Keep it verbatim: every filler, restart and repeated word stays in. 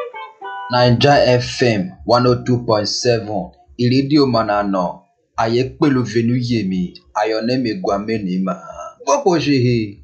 Naija F M one oh two point seven ìrédíò Manana Ayépèlú Venuyemi Ayọ̀nẹ́mi Gwamenima Gbọ́pọ̀ṣehe.